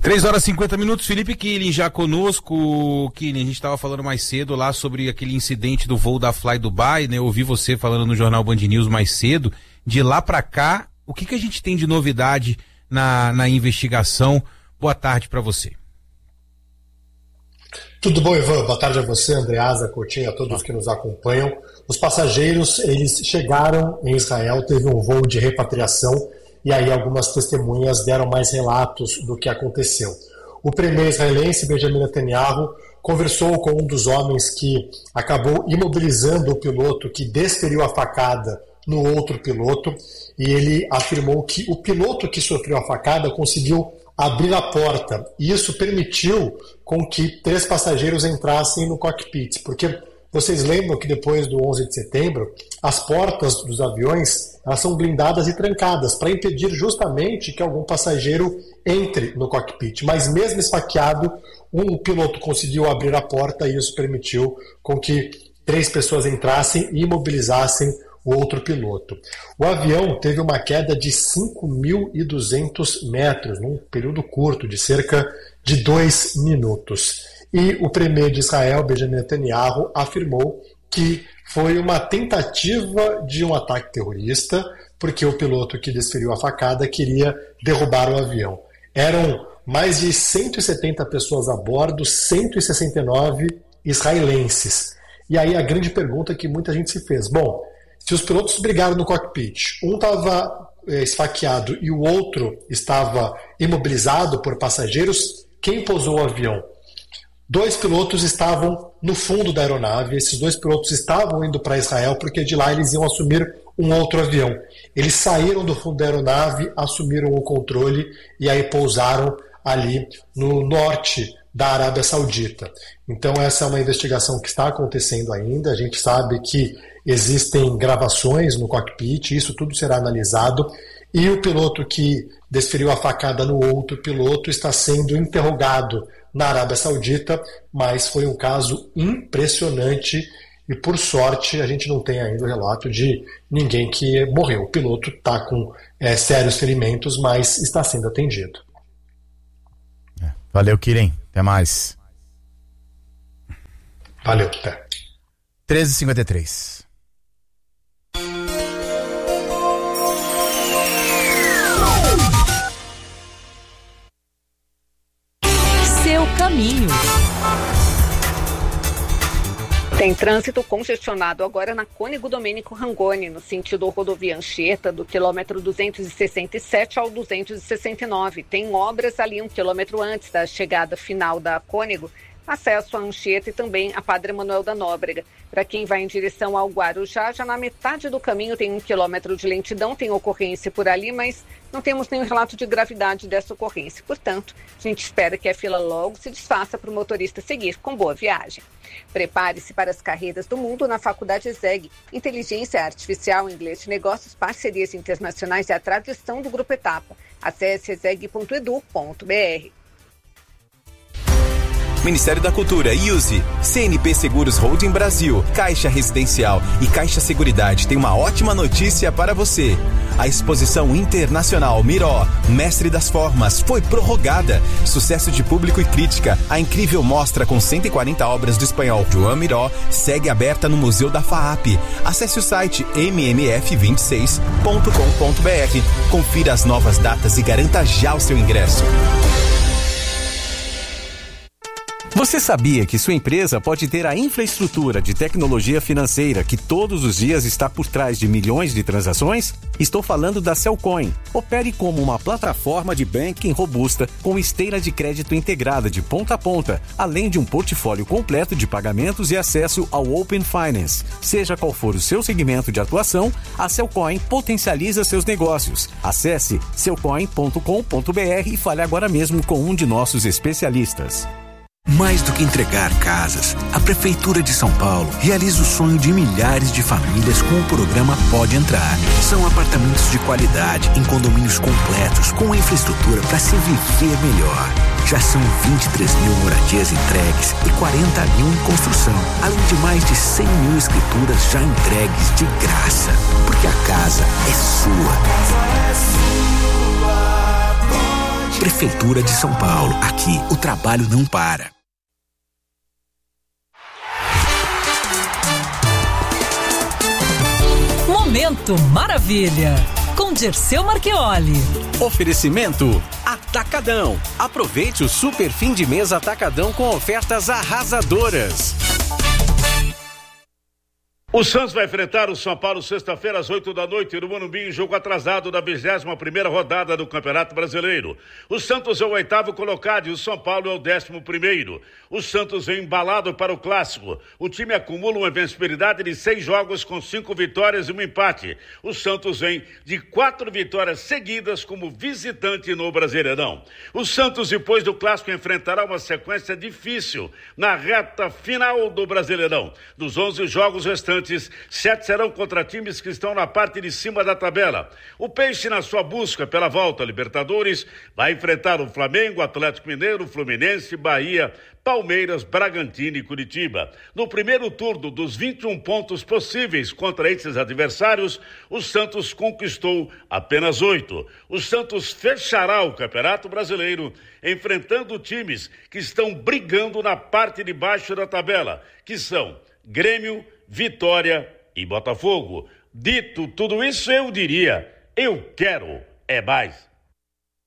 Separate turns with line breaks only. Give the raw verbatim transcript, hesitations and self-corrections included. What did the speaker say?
três horas e cinquenta minutos, Felipe Killing já conosco. Killing, a gente estava falando mais cedo lá sobre aquele incidente do voo da Fly Dubai, né? Eu ouvi você falando no Jornal Band News mais cedo. De lá para cá, o que, que a gente tem de novidade na, na investigação? Boa tarde para você.
Tudo bom, Ivan? Boa tarde a você, Andreasa, Coutinho, a todos que nos acompanham. Os passageiros, eles chegaram em Israel, teve um voo de repatriação e aí algumas testemunhas deram mais relatos do que aconteceu. O premier israelense, Benjamin Netanyahu, conversou com um dos homens que acabou imobilizando o piloto que desferiu a facada no outro piloto, e ele afirmou que o piloto que sofreu a facada conseguiu abrir a porta, e isso permitiu com que três passageiros entrassem no cockpit, porque vocês lembram que depois do onze de setembro, as portas dos aviões elas são blindadas e trancadas para impedir justamente que algum passageiro entre no cockpit, mas mesmo esfaqueado, um piloto conseguiu abrir a porta e isso permitiu com que três pessoas entrassem e imobilizassem o outro piloto. O avião teve uma queda de cinco mil e duzentos metros, num período curto, de cerca de dois minutos. E o premier de Israel, Benjamin Netanyahu, afirmou que foi uma tentativa de um ataque terrorista, porque o piloto que desferiu a facada queria derrubar o avião. Eram mais de cento e setenta pessoas a bordo, cento e sessenta e nove israelenses. E aí a grande pergunta que muita gente se fez, bom, se os pilotos brigaram no cockpit, um estava é, esfaqueado e o outro estava imobilizado por passageiros, quem pousou o avião? Dois pilotos estavam no fundo da aeronave, esses dois pilotos estavam indo para Israel porque de lá eles iam assumir um outro avião. Eles saíram do fundo da aeronave, assumiram o controle e aí pousaram ali no norte da Arábia Saudita. Então essa é uma investigação que está acontecendo ainda, a gente sabe que existem gravações no cockpit, isso tudo será analisado, e o piloto que desferiu a facada no outro piloto está sendo interrogado na Arábia Saudita, mas foi um caso impressionante e, por sorte, a gente não tem ainda o relato de ninguém que morreu. O piloto está com é, sérios ferimentos, mas está sendo atendido.
Valeu, Killing. Até mais.
Valeu, até.
treze e cinquenta e três.
Seu caminho.
Tem trânsito congestionado agora na Cônego Domênico Rangoni, no sentido rodovia Anchieta, do quilômetro duzentos e sessenta e sete ao duzentos e sessenta e nove. Tem obras ali um quilômetro antes da chegada final da Cônego, acesso a Anchieta e também a Padre Manuel da Nóbrega. Para quem vai em direção ao Guarujá, já na metade do caminho tem um quilômetro de lentidão, tem ocorrência por ali, mas não temos nenhum relato de gravidade dessa ocorrência. Portanto, a gente espera que a fila logo se desfaça para o motorista seguir com boa viagem. Prepare-se para as carreiras do mundo na Faculdade ESEG. Inteligência Artificial, Inglês de Negócios, Parcerias Internacionais e a tradição do Grupo Etapa. Acesse eseg ponto edu ponto br.
Ministério da Cultura, I U S E, C N P Seguros Holding Brasil, Caixa Residencial e Caixa Seguridade tem uma ótima notícia para você. A exposição internacional Miró, Mestre das Formas, foi prorrogada. Sucesso de público e crítica. A incrível mostra com cento e quarenta obras do espanhol João Miró segue aberta no Museu da FAAP. Acesse o site m m f vinte e seis ponto com ponto b r. Confira as novas datas e garanta já o seu ingresso.
Você sabia que sua empresa pode ter a infraestrutura de tecnologia financeira que todos os dias está por trás de milhões de transações? Estou falando da Cellcoin. Opere como uma plataforma de banking robusta com esteira de crédito integrada de ponta a ponta, além de um portfólio completo de pagamentos e acesso ao Open Finance. Seja qual for o seu segmento de atuação, a Cellcoin potencializa seus negócios. Acesse cellcoin ponto com ponto br e fale agora mesmo com um de nossos especialistas.
Mais do que entregar casas, a Prefeitura de São Paulo realiza o sonho de milhares de famílias com o programa Pode Entrar. São apartamentos de qualidade em condomínios completos com infraestrutura para se viver melhor. Já são vinte e três mil moradias entregues e quarenta mil em construção, além de mais de cem mil escrituras já entregues de graça. Porque a casa é sua. A casa é sua, pode Prefeitura de São Paulo. Aqui, o trabalho não para.
Momento Maravilha, com Dirceu Marchioli.
Oferecimento Atacadão. Aproveite o super fim de mês Atacadão com ofertas arrasadoras.
O Santos vai enfrentar o São Paulo sexta-feira às oito da noite no Morumbi, em jogo atrasado da vigésima primeira rodada do Campeonato Brasileiro. O Santos é o oitavo colocado e o São Paulo é o décimo primeiro. O Santos vem embalado para o clássico. O time acumula uma invencibilidade de seis jogos com cinco vitórias e um empate. O Santos vem de quatro vitórias seguidas como visitante no Brasileirão. O Santos, depois do clássico, enfrentará uma sequência difícil na reta final do Brasileirão. Dos onze jogos restantes, sete serão contra times que estão na parte de cima da tabela. O Peixe, na sua busca pela volta à Libertadores, vai enfrentar o Flamengo, Atlético Mineiro, Fluminense, Bahia, Palmeiras, Bragantino e Curitiba. No primeiro turno, dos vinte e um pontos possíveis contra esses adversários, o Santos conquistou apenas oito. O Santos fechará o Campeonato Brasileiro enfrentando times que estão brigando na parte de baixo da tabela, que são Grêmio, Vitória e Botafogo. Dito tudo isso, eu diria, eu quero é mais.